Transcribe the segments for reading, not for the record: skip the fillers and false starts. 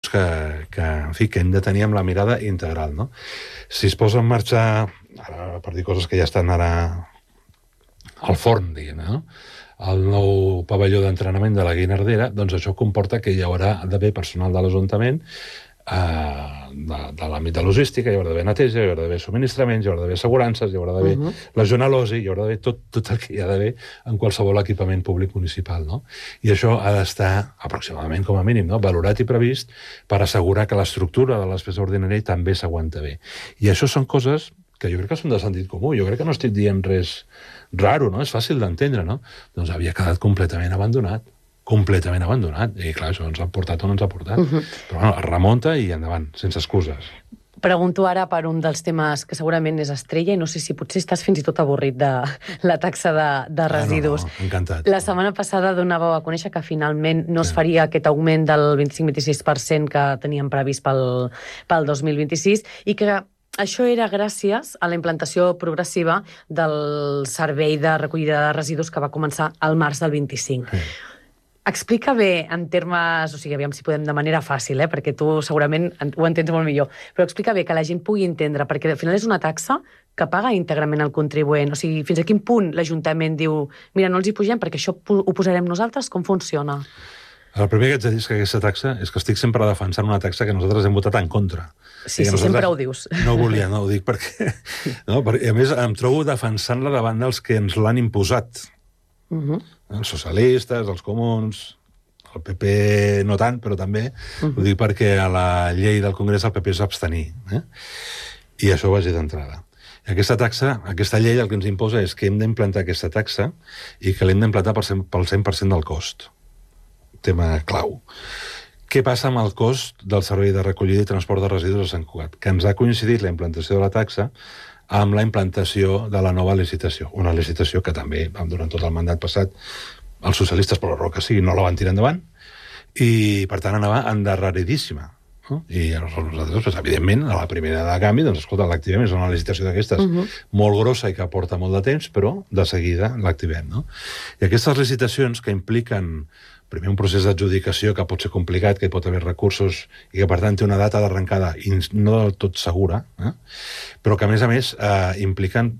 en fi, que hem de tenir amb la mirada integral, no? Si es posa en marxa, ara, per dir coses que ja estan ara al forn, diguem, no? El nou pavelló d'entrenament de la Guinardera, doncs això comporta que hi haurà d'haver personal de l'Ajuntament de l'àmbit de logística, hi haurà d'haver neteja, hi haurà d'haver subministraments, hi haurà d'haver assegurances, hi haurà d'haver legionel·losi, hi haurà d'haver tot el que hi ha d'haver en qualsevol equipament públic municipal, no? I això ha d'estar aproximadament, com a mínim, no? Valorat i previst per assegurar que l'estructura de la despesa ordinària també s'aguanta bé. I això són coses que jo crec que són de sentit comú. Jo crec que no estic dient res raro, no? És fàcil d'entendre, no? Doncs havia quedat completament abandonat. I clar, això ens ha portat on ens ha portat. Però bueno, es remunta i endavant, sense excuses. Pregunto ara per un dels temes que segurament és estrella, i no sé si potser estàs fins i tot avorrit de la taxa de residus. No, encantat. La setmana passada donàveu a conèixer que finalment no es faria aquest augment del 25-26% que teníem previst pel 2026, i que això era gràcies a la implantació progressiva del servei de recollida de residus que va començar al març del 25. Explica bé en termes, o sigui, aviam si podem de manera fàcil, perquè tu segurament ho entens molt millor, però explica bé que la gent pugui entendre, perquè al final és una taxa que paga íntegrament el contribuent. O sigui, fins a quin punt l'Ajuntament diu mira, no els hi pugem perquè això ho posarem nosaltres? Com funciona? El primer que haig de dir és que aquesta taxa és que estic sempre defensant una taxa que nosaltres hem votat en contra. Sí, sempre ho dius. No volia, no ho dic perquè... No, perquè a més, em trobo defensant-la davant dels que ens l'han imposat. Els socialistes, els comuns, el PP no tant, però també ho dic perquè a la llei del Congrés el PP es va abstenir. I això ho vaig dir d'entrada. Aquesta taxa, aquesta llei el que ens imposa és que hem d'implantar aquesta taxa i que l'hem d'implantar pel 100% del cost. Tema clau. Què passa amb el cost del servei de recollida i transport de residus a Sant Cugat? Que ens ha coincidit la implantació de la taxa amb la implantació de la nova licitació. Una licitació que també, durant tot el mandat passat, els socialistes, per la raó que sigui, no la van tirar endavant, i, per tant, anava endarreridíssima. I nosaltres, evidentment, a la primera de canvi, doncs, escolta, l'activem, és una licitació d'aquestes molt grossa i que porta molt de temps, però de seguida l'activem, no? I aquestes licitacions que impliquen primer un procés d'adjudicació que pot ser complicat, que hi pot haver recursos i que, per tant, té una data d'arrencada no del tot segura, però que, a més, impliquen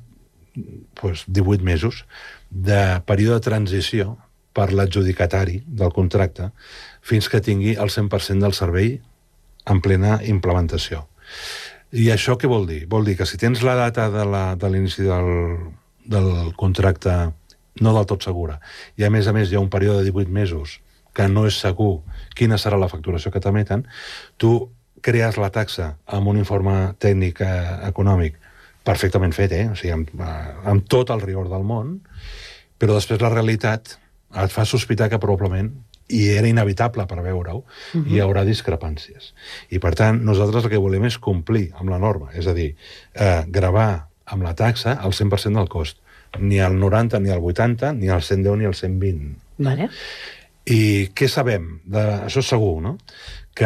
18 mesos de període de transició per l'adjudicatari del contracte fins que tingui el 100% del servei en plena implementació. I això què vol dir? Vol dir que si tens la data de l'inici del contracte no del tot segura, i a més hi ha un període de 18 mesos que no és segur quina serà la facturació que t'emeten, tu crees la taxa amb un informe tècnic econòmic perfectament fet, o sigui, amb tot el rigor del món, però després la realitat et fa sospitar que probablement, i era inevitable per veure-ho, hi haurà discrepàncies. I, per tant, nosaltres el que volem és complir amb la norma, és a dir, gravar amb la taxa el 100% del cost. Ni el 90, ni el 80, ni el 110, ni el 120. Vale. I què sabem? Això és segur, no? Que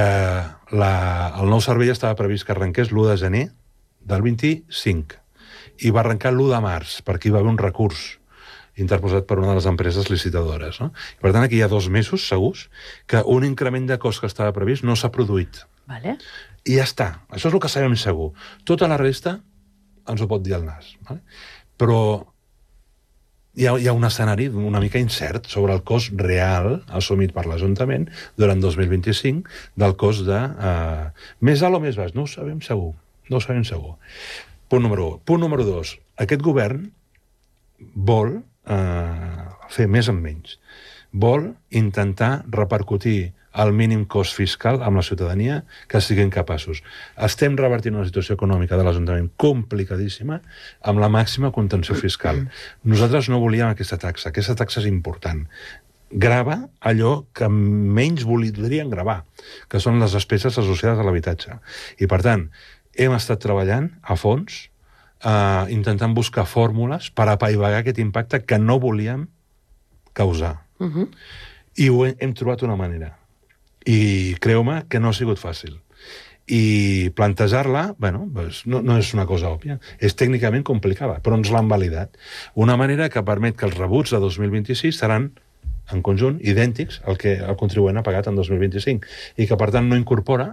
el nou servei estava previst que arrenqués l'1 de gener del 25 i va arrencar l'1 de març, perquè hi va haver un recurs interposat per una de les empreses licitadores. No? I, per tant, aquí hi ha 2 mesos segurs que un increment de cost que estava previst no s'ha produït. Vale. I ja està. Això és el que sabem segur. Tota la resta ens ho pot dir el nas. Vale? Però hi ha un escenari una mica incert sobre el cost real assumit per l'Ajuntament durant 2025 del cost de més alt o més baix. No ho sabem segur. No ho sabem segur. Punt número 1. Punt número 2. Aquest govern vol fer més amb menys. Vol intentar repercutir el mínim cost fiscal amb la ciutadania que siguin capaços. Estem revertint una situació econòmica de l'Ajuntament complicadíssima amb la màxima contenció fiscal. Nosaltres no volíem aquesta taxa. Aquesta taxa és important. Grava allò que menys voldrien gravar, que són les despeses associades a l'habitatge. I, per tant, hem estat treballant a fons intentant buscar fórmules per apaivagar aquest impacte que no volíem causar. I hem trobat una manera. I creu-me que no ha sigut fàcil. I plantejar-la, bueno, no és una cosa òbvia. És tècnicament complicada, però ens l'han validat. Una manera que permet que els rebuts de 2026 seran, en conjunt, idèntics al que el contribuent ha pagat en 2025 i que, per tant, no incorpora